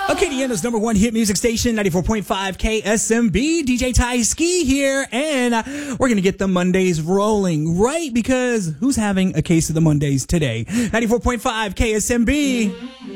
Acadiana's number one hit music station, 94.5 KSMB. DJ Ty Ski here, and we're going to get the Mondays rolling, right? Because who's having a case of the Mondays today? 94.5 KSMB.